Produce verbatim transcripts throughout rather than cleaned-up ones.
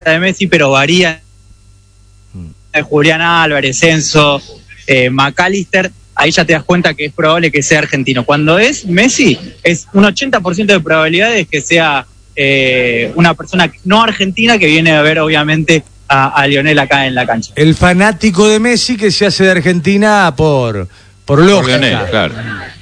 de Messi, pero varía. Mm. Julián Álvarez, Enzo, eh, McAllister, ahí ya te das cuenta que es probable que sea argentino. Cuando es Messi, es un ochenta por ciento de probabilidades que sea eh, una persona no argentina que viene a ver, obviamente, a, a Lionel acá en la cancha. El fanático de Messi que se hace de Argentina por, por lógica. Por Lionel, claro.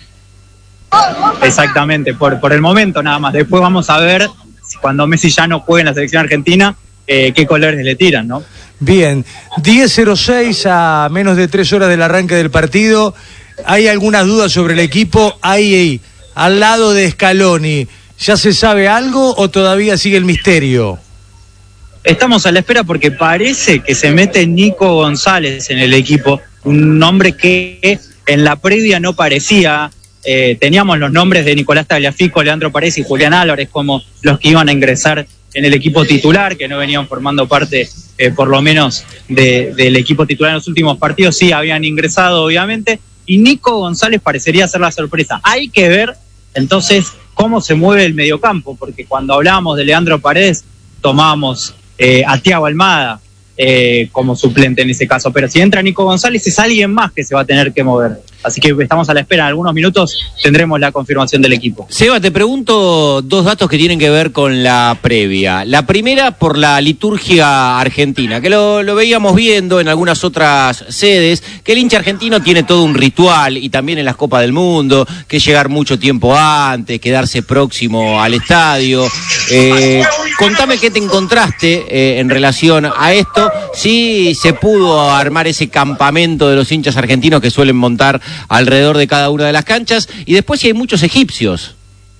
Exactamente, por, por el momento nada más. Después vamos a ver, cuando Messi ya no juegue en la selección argentina, eh, qué colores le tiran, ¿no? Bien, diez cero seis a menos de tres horas del arranque del partido. ¿Hay algunas dudas sobre el equipo? Ahí, al lado de Scaloni, ¿ya se sabe algo o todavía sigue el misterio? Estamos a la espera porque parece que se mete Nico González en el equipo, un nombre que en la previa no parecía. Eh, teníamos los nombres de Nicolás Tagliafico, Leandro Paredes y Julián Álvarez como los que iban a ingresar en el equipo titular, que no venían formando parte, eh, por lo menos, de, del equipo titular en los últimos partidos. Sí, habían ingresado, obviamente, y Nico González parecería ser la sorpresa. Hay que ver, entonces, cómo se mueve el mediocampo, porque cuando hablábamos de Leandro Paredes, tomábamos eh, a Thiago Almada eh, como suplente en ese caso, pero si entra Nico González es alguien más que se va a tener que mover. Así que estamos a la espera, en algunos minutos tendremos la confirmación del equipo. Seba, te pregunto dos datos que tienen que ver con la previa. La primera, por la liturgia argentina, que lo, lo veíamos viendo en algunas otras sedes, que el hincha argentino tiene todo un ritual, y también en las Copas del Mundo, que es llegar mucho tiempo antes, quedarse próximo al estadio. Eh, contame qué te encontraste eh, en relación a esto, si se pudo armar ese campamento de los hinchas argentinos que suelen montar alrededor de cada una de las canchas, y después si hay muchos egipcios.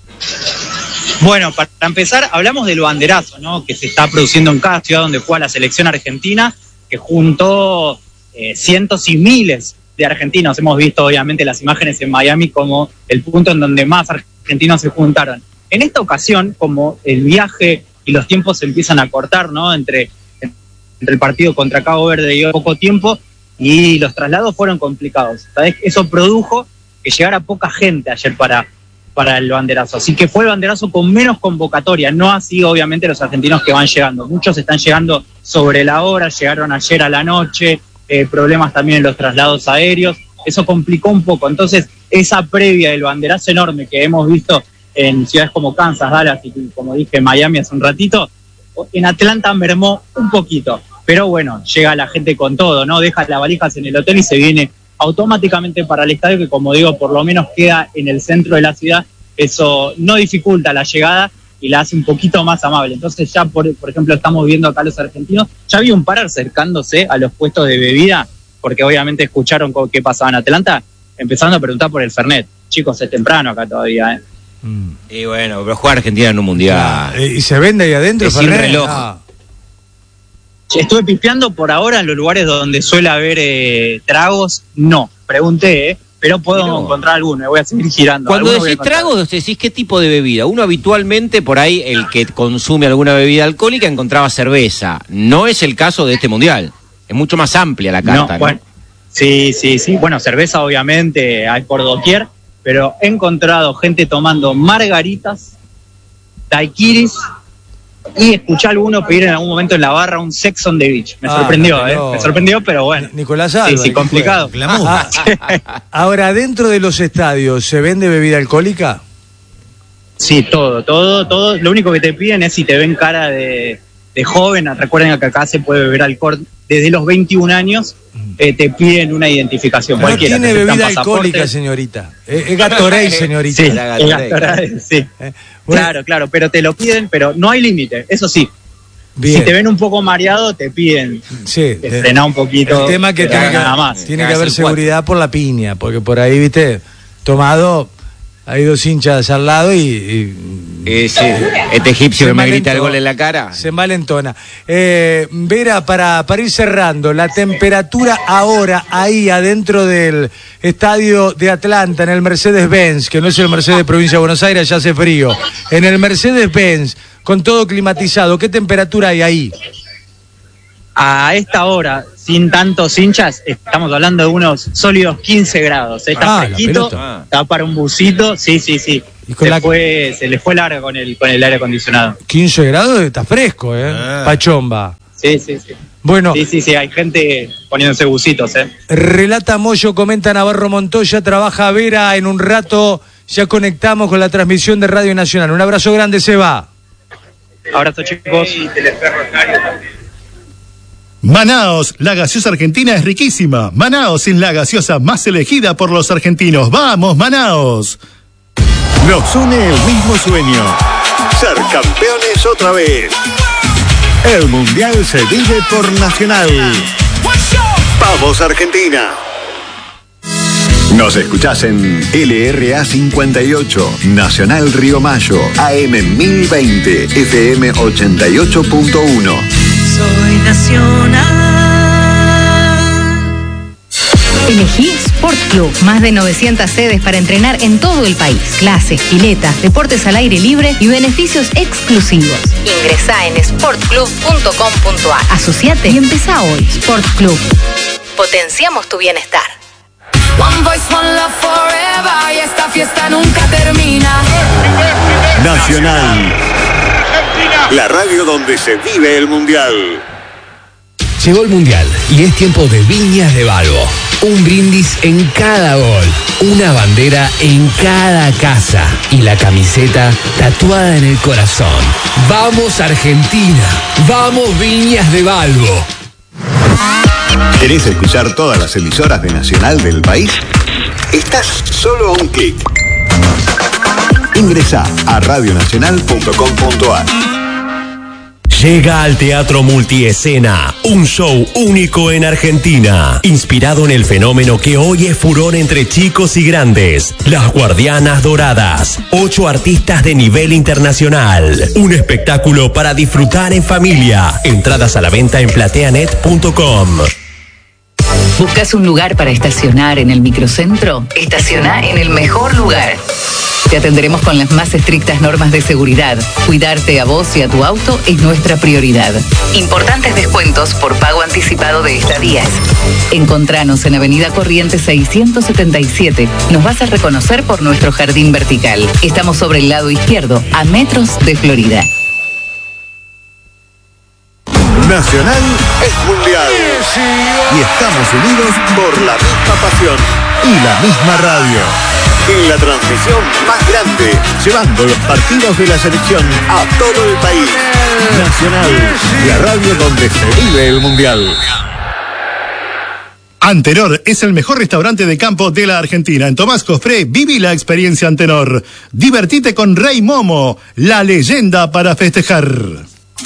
Bueno, para empezar, hablamos del banderazo, ¿no?, que se está produciendo en cada ciudad donde juega la selección argentina, que juntó eh, cientos y miles de argentinos. Hemos visto obviamente las imágenes en Miami como el punto en donde más argentinos se juntaron. En esta ocasión, como el viaje y los tiempos se empiezan a cortar, ¿no?, entre, entre el partido contra Cabo Verde y poco tiempo, y los traslados fueron complicados. ¿Sabes? Eso produjo que llegara poca gente ayer para, para el banderazo. Así que fue el banderazo con menos convocatoria, no así obviamente los argentinos que van llegando. Muchos están llegando sobre la hora, llegaron ayer a la noche, eh, problemas también en los traslados aéreos. Eso complicó un poco. Entonces, esa previa del banderazo enorme que hemos visto en ciudades como Kansas, Dallas y, como dije, Miami hace un ratito, en Atlanta mermó un poquito. Pero bueno, llega la gente con todo, ¿no? Deja las valijas en el hotel y se viene automáticamente para el estadio, que como digo, por lo menos queda en el centro de la ciudad. Eso no dificulta la llegada y la hace un poquito más amable. Entonces ya, por, por ejemplo, estamos viendo acá los argentinos, ya había un par acercándose a los puestos de bebida, porque obviamente escucharon qué pasaba en Atlanta, empezando a preguntar por el Fernet. Chicos, es temprano acá todavía, ¿eh? Mm. Y bueno, pero juega Argentina en un mundial. Ah, ¿y se vende ahí adentro, es sin Fernet? reloj. Ah. Estuve pispeando por ahora en los lugares donde suele haber eh, tragos, no, pregunté, eh, pero puedo no. encontrar alguno, voy a seguir girando. Cuando decís tragos, decís qué tipo de bebida. Uno habitualmente, por ahí, el que consume alguna bebida alcohólica encontraba cerveza. No es el caso de este mundial, es mucho más amplia la carta, ¿no? Bueno, sí, sí, sí, bueno, cerveza obviamente hay por doquier, pero he encontrado gente tomando margaritas, daiquiris, y escuché a alguno pedir en algún momento en la barra un Sex on the Beach. Me ah, sorprendió, ¿eh? Me sorprendió, pero bueno. Nicolás Alba. Sí, sí, complicado. Ah, ahora, dentro de los estadios, ¿se vende bebida alcohólica? Sí, todo, todo, todo. Lo único que te piden es si te ven cara de, de joven. Recuerden que acá se puede beber alcohol desde los veintiún años. Eh, te piden una identificación. No cualquiera. Tiene bebida alcohólica, señorita. Es, es Gatorade, señorita. Sí, es Gatorade, sí. ¿Eh? Bueno. Claro, claro, pero te lo piden, pero no hay límite, eso sí. Bien. Si te ven un poco mareado, te piden sí, que frenar un poquito. El tema que tiene que, nada más. Tiene que haber seguridad por la piña, porque por ahí, viste, tomado, hay dos hinchas al lado y... y eh, sí. Este egipcio que me grita el gol en la cara. Se envalentona. Eh, Vera, para, para ir cerrando, la temperatura ahora ahí adentro del estadio de Atlanta, en el Mercedes-Benz, que no es el Mercedes Provincia de Buenos Aires, ya hace frío. En el Mercedes-Benz, con todo climatizado, ¿qué temperatura hay ahí? A esta hora, sin tantos hinchas, estamos hablando de unos sólidos quince grados. Está ah, fresquito, está para un busito, sí, sí, sí. Y con se, la... fue, se les fue largo con el, con el aire acondicionado. quince grados, está fresco, ¿eh? Ah. Pachomba. Sí, sí, sí. Bueno. Sí, sí, sí, hay gente poniéndose bucitos, ¿eh? Relata Moyo, comenta Navarro Montoya, trabaja Vera en un rato, ya conectamos con la transmisión de Radio Nacional. Un abrazo grande, Seba. Abrazo, chicos. Manaos, la gaseosa argentina es riquísima. Manaos es la gaseosa más elegida por los argentinos. ¡Vamos, Manaos! Nos une el mismo sueño, ser campeones otra vez. El Mundial se vive por Nacional. ¡Vamos, Argentina! Nos escuchás en L R A cincuenta y ocho, Nacional Río Mayo, A M mil veinte, F M ochenta y ocho punto uno. Soy Nacional. Elegí Sport Club, más de novecientas sedes para entrenar en todo el país. Clases, piletas, deportes al aire libre y beneficios exclusivos. Ingresá en sport club punto com punto a r. Asociate y empezá hoy. Sport Club. Potenciamos tu bienestar. One voice, one love forever, y esta fiesta nunca termina. Nacional, la radio donde se vive el Mundial. Llegó el Mundial y es tiempo de Viñas de Balbo. Un brindis en cada gol, una bandera en cada casa y la camiseta tatuada en el corazón. ¡Vamos, Argentina! ¡Vamos, Viñas de Balbo! ¿Querés escuchar todas las emisoras de Nacional del país? Estás solo a un clic. Ingresá a radio nacional punto com punto a r. Llega al Teatro Multiescena, un show único en Argentina, inspirado en el fenómeno que hoy es furor entre chicos y grandes, Las Guardianas Doradas, ocho artistas de nivel internacional, un espectáculo para disfrutar en familia, entradas a la venta en plateanet punto com. ¿Buscas un lugar para estacionar en el microcentro? Estaciona en el mejor lugar. Te atenderemos con las más estrictas normas de seguridad. Cuidarte a vos y a tu auto es nuestra prioridad. Importantes descuentos por pago anticipado de estadías. Encontranos en Avenida Corrientes seiscientos setenta y siete. Nos vas a reconocer por nuestro jardín vertical. Estamos sobre el lado izquierdo, a metros de Florida. Nacional es mundial. Y estamos unidos por la misma pasión y la misma radio. En la transmisión más grande, llevando los partidos de la selección a todo el país. Nacional, la radio donde se vive el mundial. Antenor es el mejor restaurante de campo de la Argentina. En Tomás Cofré, viví la experiencia Antenor. Divertite con Rey Momo, la leyenda para festejar.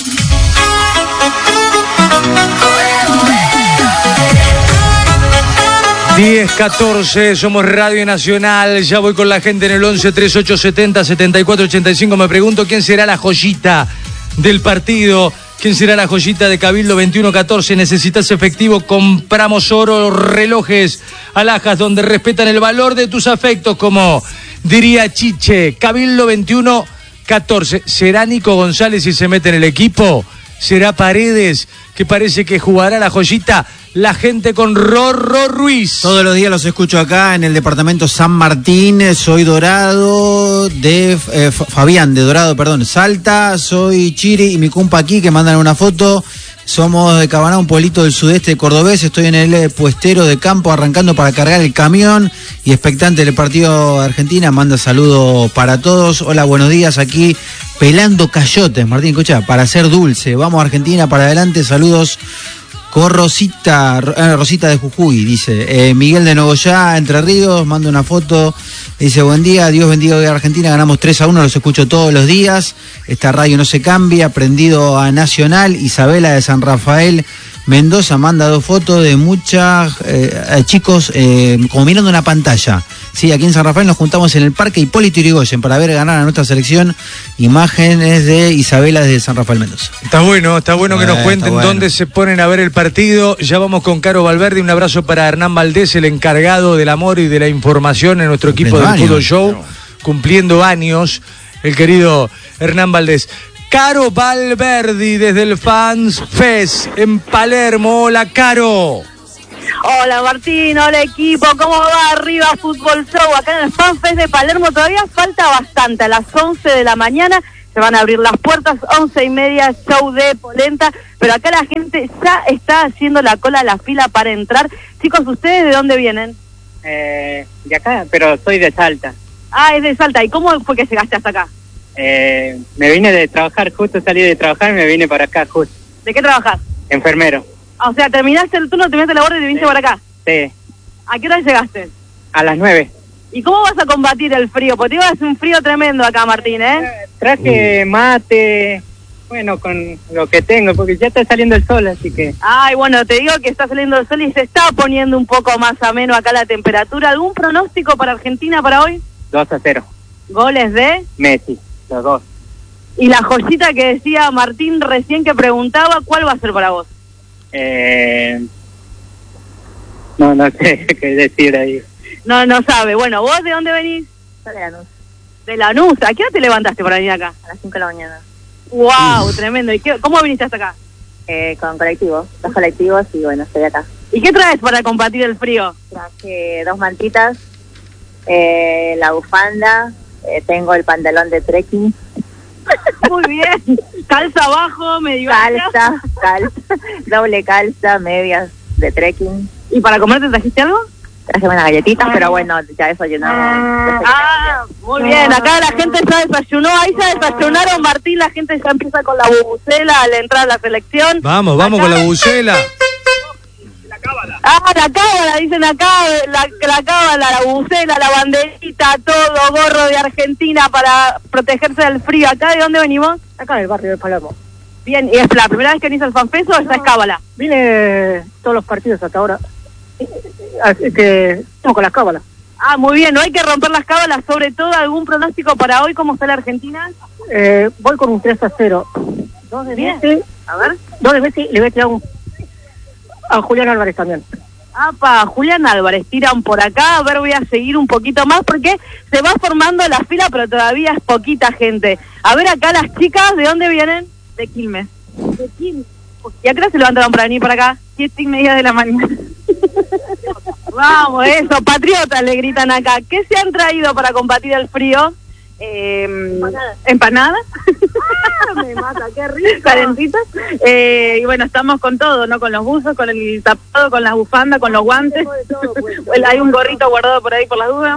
diez catorce, somos Radio Nacional, ya voy con la gente en el once treinta y ocho setenta setenta y cuatro ochenta y cinco. Me pregunto quién será la joyita del partido, quién será la joyita de Cabildo veintiuno catorce. Necesitas efectivo, compramos oro, relojes, alhajas donde respetan el valor de tus afectos, como diría Chiche. Cabildo veintiuno catorce. ¿Será Nico González si se mete en el equipo? ¿Será Paredes, que parece que jugará la joyita? La gente con Rorro Ruiz. Todos los días los escucho acá en el departamento San Martín. Soy Dorado de eh, Fabián de Dorado, perdón, Salta. Soy Chiri y mi compa aquí que mandan una foto. Somos de Cabaná, un pueblito del sudeste cordobés. Estoy en el puestero de campo arrancando para cargar el camión y expectante del partido de Argentina. Manda saludos para todos. Hola, buenos días, aquí pelando cayotes, Martín, escucha, para ser dulce. Vamos Argentina, para adelante, saludos. Con Rosita, eh, Rosita de Jujuy, dice. Eh, Miguel de Nogoyá, Entre Ríos, manda una foto. Dice, buen día, Dios bendiga hoy a Argentina, ganamos tres a uno, los escucho todos los días. Esta radio no se cambia, prendido a Nacional. Isabela de San Rafael, Mendoza, manda dos fotos de muchas eh, chicos eh, como mirando una pantalla. Sí, aquí en San Rafael nos juntamos en el Parque Hipólito Yrigoyen para ver ganar a nuestra selección. Imágenes de Isabela desde San Rafael, Mendoza. Está bueno, está bueno que nos cuenten bueno. dónde se ponen a ver el partido. Ya vamos con Caro Valverde. Un abrazo para Hernán Valdés, el encargado del amor y de la información en nuestro equipo del Fútbol Show. Cumpliendo años, el querido Hernán Valdés. Caro Valverde desde el Fans Fest en Palermo. Hola, Caro. Hola Martín, hola equipo, ¿cómo va? Arriba Fútbol Show, acá en el FanFest de Palermo todavía falta bastante, a las once de la mañana se van a abrir las puertas, once y media, show de polenta, pero acá la gente ya está haciendo la cola a la fila para entrar. Chicos, ¿ustedes de dónde vienen? Eh, de acá, pero soy de Salta. Ah, es de Salta, ¿y cómo fue que llegaste hasta acá? Eh, me vine de trabajar, justo salí de trabajar y me vine para acá, justo. ¿De qué trabajas? Enfermero. O sea, terminaste el turno, terminaste la guardia y te viniste Sí. para acá. Sí, ¿A qué hora llegaste? a las nueve. ¿Y cómo vas a combatir el frío? Porque te iba a hacer un frío tremendo acá, Martín, ¿eh? Traje mate, bueno, con lo que tengo, porque ya está saliendo el sol, así que... Ay, bueno, te digo que está saliendo el sol y se está poniendo un poco más ameno acá la temperatura. ¿Algún pronóstico para Argentina para hoy? dos a cero. ¿Goles de? Messi, los dos. Y la joyita que decía Martín recién que preguntaba, ¿cuál va a ser para vos? Eh... No, no sé qué decir ahí. No, no sabe. Bueno, ¿vos de dónde venís? De Lanús. De Lanús. ¿A qué hora te levantaste para venir acá? A las cinco de la mañana. ¡Wow! Tremendo. ¿Y qué, cómo viniste hasta acá? Eh, con colectivos, dos colectivos y bueno, estoy acá. ¿Y qué traes para combatir el frío? Traje dos mantitas, eh, la bufanda, eh, tengo el pantalón de trekking. Muy bien. Calza abajo, medio Calza, calza, doble calza, medias de trekking. ¿Y para comer te trajiste algo? Traje unas galletitas, pero bueno, ya eso llenó. Ah, muy bien. Acá la gente ya desayunó. Ahí ya desayunaron, Martín. La gente ya empieza con la bubucela al entrar a la selección. Vamos, vamos acá... con la bucela. Ah, la cábala, dicen acá, la, la cábala, la bubucela, la banderita, todo, gorro de Argentina para protegerse del frío. ¿Acá de dónde venimos? Acá del barrio de Palermo. Bien, ¿y es la primera vez que venís al FanFest o esta es cábala? Vine todos los partidos hasta ahora, así que estamos con las cábalas. Ah, muy bien, no hay que romper las cábalas, sobre todo algún pronóstico para hoy, ¿cómo está la Argentina? Eh, voy con un tres a cero. ¿Dos de Messi? Messi? A ver. Dos de Messi, le voy a tirar un, a Julián Álvarez también. Apa, Julián Álvarez, tiran por acá, a ver, voy a seguir un poquito más porque se va formando la fila, pero todavía es poquita gente. A ver acá las chicas, ¿de dónde vienen? De Quilmes. De Quilmes. ¿Y a qué hora se levantaron para venir para acá? Siete y media de la mañana. Vamos, eso, patriotas le gritan acá. ¿Qué se han traído para combatir el frío? Eh, empanadas. ¿Empanadas? Ah, me mata, qué rico. Calentitas. Eh, y bueno, estamos con todo, ¿no? Con los buzos, con el tapado, con las bufandas, con los guantes. Hay un gorrito guardado por ahí por las dudas.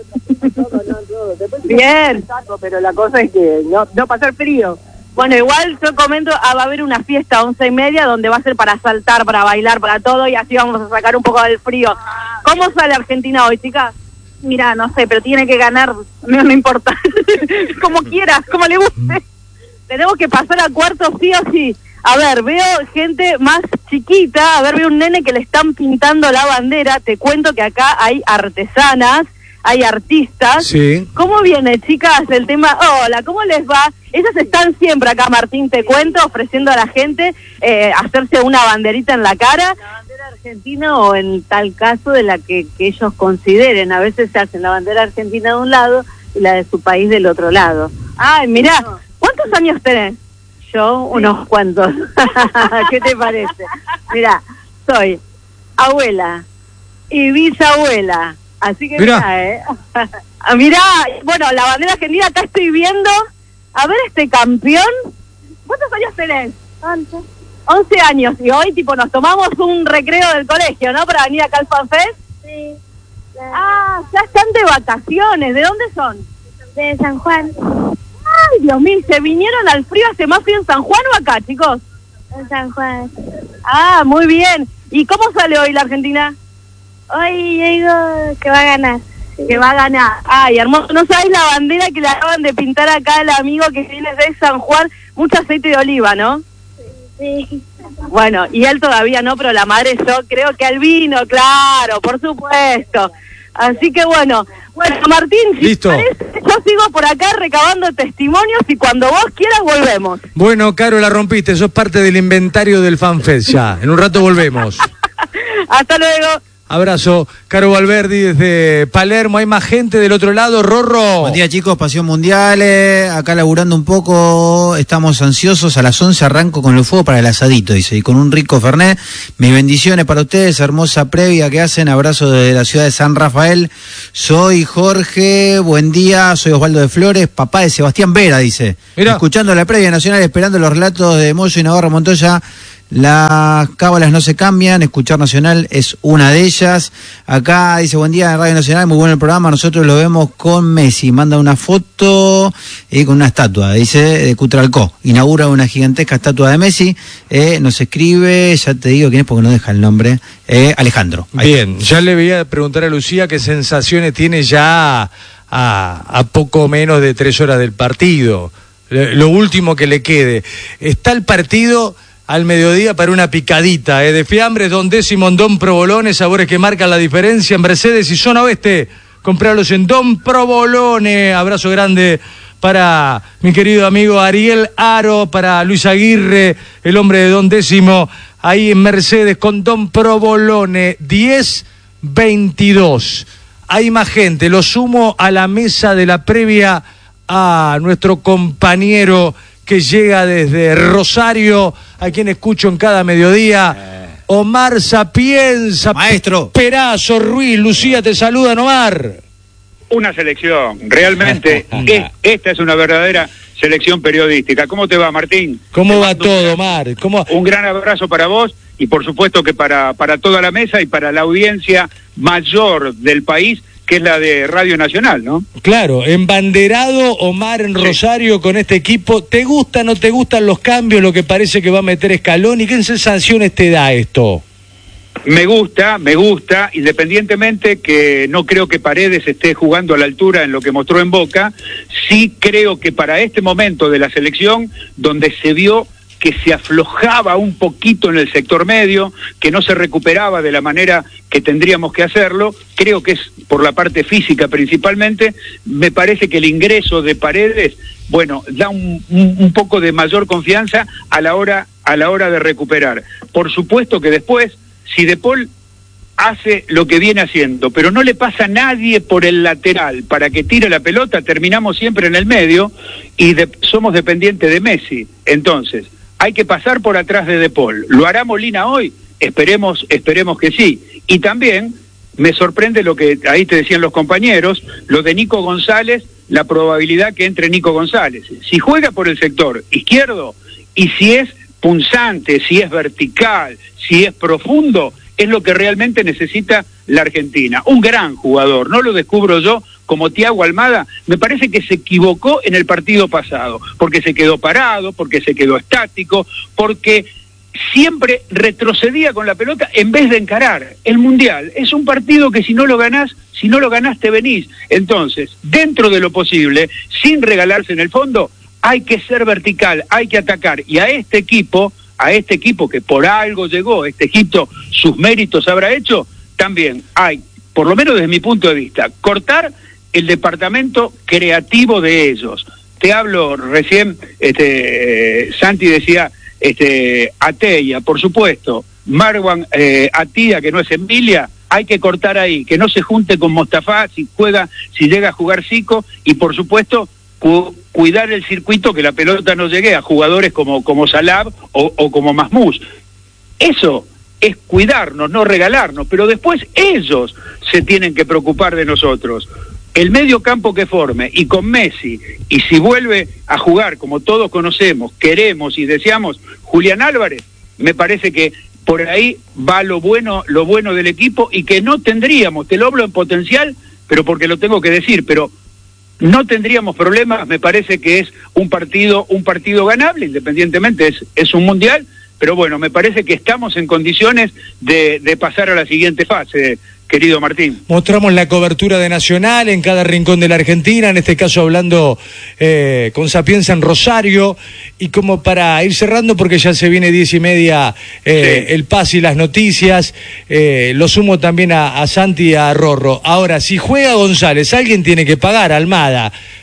Bien. Pero la cosa es que no, no pasar frío. Bueno, igual yo comento, ah, va a haber una fiesta a once y media donde va a ser para saltar, para bailar, para todo, y así vamos a sacar un poco del frío. ¿Cómo sale Argentina hoy, chicas? Mira, no sé, pero tiene que ganar, no, no importa, como quieras, como le guste. Tenemos que pasar a cuartos sí o sí. A ver, veo gente más chiquita, a ver, veo un nene que le están pintando la bandera, te cuento que acá hay artesanas, hay artistas. Sí. ¿Cómo viene, chicas, el tema? Hola, ¿cómo les va? Ellas están siempre acá, Martín, te cuento, ofreciendo a la gente eh, hacerse una banderita en la cara. La bandera argentina o en tal caso de la que, que ellos consideren. A veces se hacen la bandera argentina de un lado y la de su país del otro lado. Ay, mirá, ¿cuántos años tenés? Yo, unos cuantos. ¿Qué te parece? Mirá, soy abuela y bisabuela. Así que mirá, mirá, ¿eh? Ah, mirá, bueno, la bandera argentina acá estoy viendo. A ver este campeón. ¿Cuántos años tenés? Once. Once años. Y hoy, tipo, nos tomamos un recreo del colegio, ¿no? Para venir acá al FanFest. Sí. Ah, ya están de vacaciones. ¿De dónde son? De San Juan. Ay, Dios mío, ¿se vinieron al frío? ¿Hace más frío en San Juan o acá, chicos? En San Juan. Ah, muy bien. ¿Y cómo sale hoy la Argentina? Hoy yo digo que va a ganar. Que va a ganar. Ay, hermoso. ¿No sabéis la bandera que le acaban de pintar acá al amigo que viene de San Juan? Mucho aceite de oliva, ¿no? Sí. Bueno, y él todavía no, pero la madre yo creo que al vino, claro, por supuesto. Así que bueno, bueno, Martín, si listo. Parece, yo sigo por acá recabando testimonios y cuando vos quieras volvemos. Bueno, Caro, la rompiste, sos parte del inventario del FanFest ya. En un rato volvemos. Hasta luego. Abrazo, Caro Valverdi desde Palermo. ¿Hay más gente del otro lado, Rorro? Buen día, chicos, Pasión Mundial, eh, acá laburando un poco, estamos ansiosos, a las once arranco con el fuego para el asadito, dice, y con un rico fernet. Mis bendiciones para ustedes, hermosa previa que hacen, abrazo desde la ciudad de San Rafael. Soy Jorge, buen día, soy Osvaldo de Flores, papá de Sebastián Vera, dice. Mirá. Escuchando la previa nacional, esperando los relatos de Moyo y Navarro Montoya. Las cábalas no se cambian, escuchar Nacional es una de ellas. Acá dice, buen día en Radio Nacional, muy bueno el programa, nosotros lo vemos con Messi, manda una foto eh, con una estatua, dice, de Cutralcó, inaugura una gigantesca estatua de Messi, eh, nos escribe, ya te digo quién es porque no deja el nombre, eh, Alejandro. Ahí Bien, está. ya le voy a preguntar a Lucía qué sensaciones tiene ya a, a poco menos de tres horas del partido, lo último que le quede. Está el partido al mediodía para una picadita, eh, de fiambres, Don Décimo en Don Provolone, sabores que marcan la diferencia en Mercedes y Zona Oeste. Comprarlos en Don Provolone. Abrazo grande para mi querido amigo Ariel Aro, para Luis Aguirre, el hombre de Don Décimo, ahí en Mercedes con Don Provolone, diez veintidós. Hay más gente, lo sumo a la mesa de la previa a nuestro compañero que llega desde Rosario, a quien escucho en cada mediodía, Omar Sapienza, maestro Perazo Ruiz. Lucía, te saludan, Omar. Una selección, realmente, es, esta es una verdadera selección periodística. ¿Cómo te va, Martín? ¿Cómo te va todo, Omar? ¿Cómo? Un gran abrazo para vos y por supuesto que para, para toda la mesa y para la audiencia mayor del país, que es la de Radio Nacional, ¿no? Claro, embanderado Omar en Rosario sí. Con este equipo. ¿Te gustan o no te gustan los cambios, lo que parece que va a meter Scaloni? ¿Qué sensaciones te da esto? Me gusta, me gusta, independientemente que no creo que Paredes esté jugando a la altura en lo que mostró en Boca, sí creo que para este momento de la selección, donde se vio que se aflojaba un poquito en el sector medio, que no se recuperaba de la manera que tendríamos que hacerlo, creo que es por la parte física principalmente, me parece que el ingreso de Paredes, bueno, da un, un, un poco de mayor confianza a la hora, a la hora de recuperar. Por supuesto que después, si De Paul hace lo que viene haciendo, pero no le pasa a nadie por el lateral para que tire la pelota, terminamos siempre en el medio y de, somos dependientes de Messi. Entonces, hay que pasar por atrás de De Paul. ¿Lo hará Molina hoy? Esperemos, esperemos que sí. Y también me sorprende lo que ahí te decían los compañeros, lo de Nico González, la probabilidad que entre Nico González. Si juega por el sector izquierdo y si es punzante, si es vertical, si es profundo, es lo que realmente necesita la Argentina. Un gran jugador, no lo descubro yo, como Thiago Almada, me parece que se equivocó en el partido pasado, porque se quedó parado, porque se quedó estático, porque siempre retrocedía con la pelota en vez de encarar. El Mundial es un partido que si no lo ganás, si no lo ganás te venís. Entonces, dentro de lo posible, sin regalarse en el fondo, hay que ser vertical, hay que atacar. Y a este equipo, a este equipo que por algo llegó, este Egipto sus méritos habrá hecho, también hay, por lo menos desde mi punto de vista, cortar el departamento creativo de ellos. Te hablo recién, este, Santi decía, este, Ateya, por supuesto, Marwan eh, Atía, que no es Emilia, hay que cortar ahí, que no se junte con Mostafa si juega, si llega a jugar Zico, y por supuesto cu cuidar el circuito, que la pelota no llegue a jugadores como, como Salab o, o como Mahmoud. Eso es cuidarnos, no regalarnos, pero después ellos se tienen que preocupar de nosotros. El medio campo que forme, y con Messi, y si vuelve a jugar como todos conocemos, queremos y deseamos, Julián Álvarez, me parece que por ahí va lo bueno, lo bueno del equipo, y que no tendríamos, te lo hablo en potencial, pero porque lo tengo que decir, pero no tendríamos problemas. Me parece que es un partido, un partido ganable, independientemente es, es un mundial, pero bueno, me parece que estamos en condiciones de, de pasar a la siguiente fase, querido Martín. Mostramos la cobertura de Nacional en cada rincón de la Argentina, en este caso hablando eh, con Sapienza en Rosario, y como para ir cerrando, porque ya se viene diez y media eh, sí. el pase y las noticias, eh, lo sumo también a, a Santi y a Rorro. Ahora, si juega González, alguien tiene que pagar, Almada.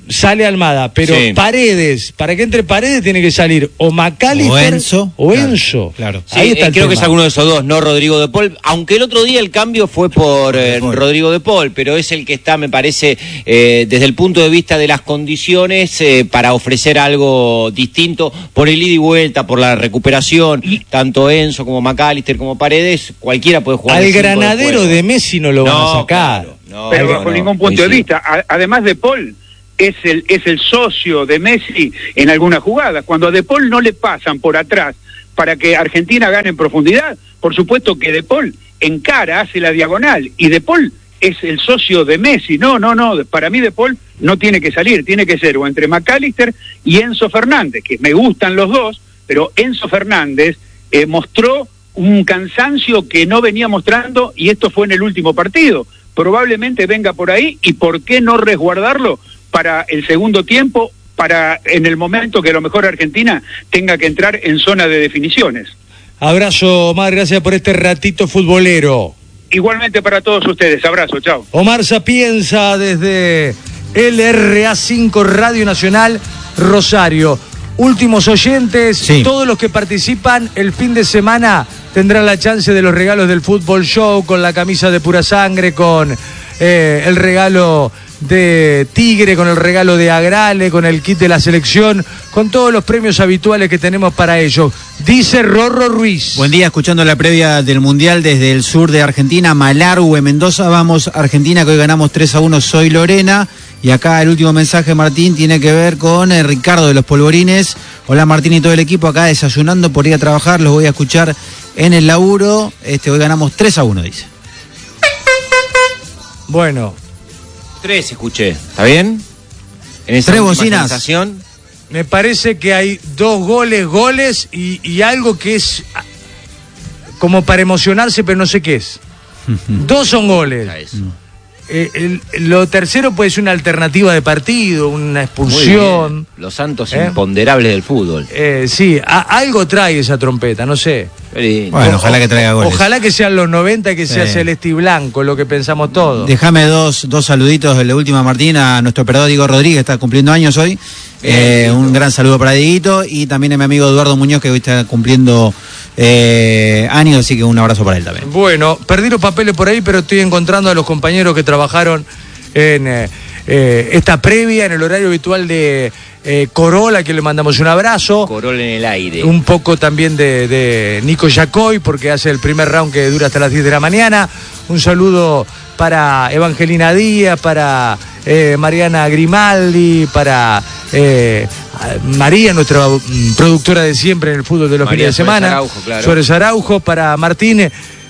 sale Almada, pero Sí. Paredes, para que entre Paredes tiene que salir o McAllister O Enzo. o Claro, Enzo. claro. Sí, Ahí está eh, el creo tema. que es alguno de esos dos, no Rodrigo de Paul, aunque el otro día el cambio fue por eh, Rodrigo de Paul, pero es el que está, me parece, eh, desde el punto de vista de las condiciones eh, para ofrecer algo distinto por el ida y vuelta, por la recuperación, tanto Enzo como McAllister como Paredes, cualquiera puede jugar. Al el cinco granadero juego. de Messi no lo van No, a sacar. claro, no, pero no, bajo no, ningún punto de coincido. vista. A- además de Paul, es el, es el socio de Messi en algunas jugadas. Cuando a De Paul no le pasan por atrás para que Argentina gane en profundidad, por supuesto que De Paul encara, hace la diagonal, y De Paul es el socio de Messi. No, no, no, para mí De Paul no tiene que salir, tiene que ser o entre McAllister y Enzo Fernández, que me gustan los dos, pero Enzo Fernández eh, mostró un cansancio que no venía mostrando, y esto fue en el último partido. Probablemente venga por ahí, y por qué no resguardarlo para el segundo tiempo, para en el momento que a lo mejor Argentina tenga que entrar en zona de definiciones. Abrazo, Omar, gracias por este ratito futbolero. Igualmente para todos ustedes, abrazo, chao. Omar Sapienza desde L R A cinco Radio Nacional Rosario. Últimos oyentes, Sí. todos los que participan el fin de semana tendrán la chance de los regalos del Fútbol Show, con la camisa de Pura Sangre, con eh, el regalo de Tigre, con el regalo de Agrale, con el kit de la selección, con todos los premios habituales que tenemos para ellos. Dice Rorro Ruiz. Buen día, escuchando la previa del Mundial desde el sur de Argentina, Malargüe, Mendoza. Vamos, Argentina, que hoy ganamos tres a uno, soy Lorena. Y acá el último mensaje, Martín, tiene que ver con eh, Ricardo de los Polvorines. Hola, Martín y todo el equipo, acá desayunando por ir a trabajar, los voy a escuchar en el laburo. Este, hoy ganamos tres a uno, dice. Bueno, Tres escuché, ¿está bien? En esa Tres última bocinas. sensación. me parece que hay dos goles, goles y, y algo que es ah, como para emocionarse, pero no sé qué es. Dos son goles. Era eso. Eh, el- lo tercero puede ser una alternativa de partido, una Muy expulsión. bien. Los santos ¿Eh? imponderables del fútbol. Eh, sí, a- algo trae esa trompeta, no sé. Qué lindo. Bueno, ojalá que traiga goles. Ojalá que sean los noventa y que sea Sí. celeste y blanco, lo que pensamos todos. Déjame dos, dos saluditos de la última, Martín, a nuestro operador Diego Rodríguez, está cumpliendo años hoy. Eh, un gran saludo para Dieguito, y también a mi amigo Eduardo Muñoz, que hoy está cumpliendo eh, años, así que un abrazo para él también. Bueno, perdí los papeles por ahí, pero estoy encontrando a los compañeros que trabajaron en eh, eh, esta previa, en el horario habitual de eh, Corolla, que le mandamos un abrazo. Corol en el aire. Un poco también de, de Nico Yacoy, porque hace el primer round que dura hasta las diez de la mañana. Un saludo para Evangelina Díaz, para eh, Mariana Grimaldi, para eh, María, nuestra mm, productora de siempre en el fútbol de los María fines de Suárez semana. Araujo, claro. Suárez Araujo, para Martín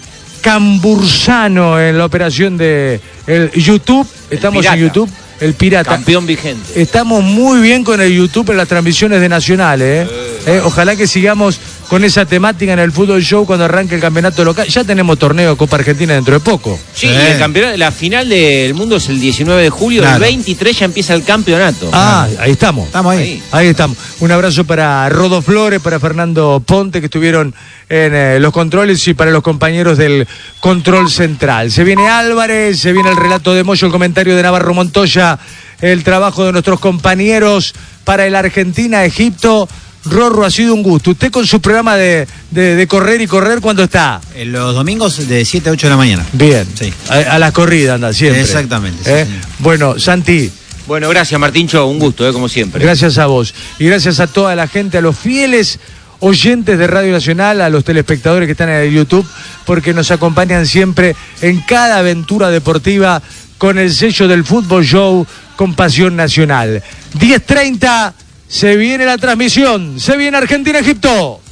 Cambursano en la operación de el YouTube. Estamos pirata. en YouTube, el pirata. Campeón vigente. Estamos muy bien con el YouTube en las transmisiones de Nacionales. ¿eh? Eh, ojalá que sigamos con esa temática en el Fútbol Show cuando arranque el campeonato local. Ya tenemos torneo de Copa Argentina dentro de poco. Sí, Sí. y el campeonato, la final del mundo es el diecinueve de julio, Claro. el veintitrés ya empieza el campeonato. Ah, ahí estamos. Estamos ahí. Ahí. Ahí estamos. Un abrazo para Rodo Flores, para Fernando Ponte, que estuvieron en eh, los controles, y para los compañeros del control central. Se viene Álvarez, se viene el relato de Moyo, el comentario de Navarro Montoya, el trabajo de nuestros compañeros para el Argentina-Egipto. Rorro, ha sido un gusto. Usted con su programa de, de, de correr y correr, ¿cuándo está? En los domingos de siete a ocho de la mañana. Bien. Sí. A, a la corrida anda siempre. Exactamente, sí, ¿Eh? señor. Bueno, Santi, Bueno, gracias Martincho, un gusto, eh, como siempre. gracias a vos. Y gracias a toda la gente, a los fieles oyentes de Radio Nacional, a los telespectadores que están en el YouTube, porque nos acompañan siempre en cada aventura deportiva con el sello del Fútbol Show con Pasión Nacional. diez treinta, se viene la transmisión, se viene Argentina-Egipto.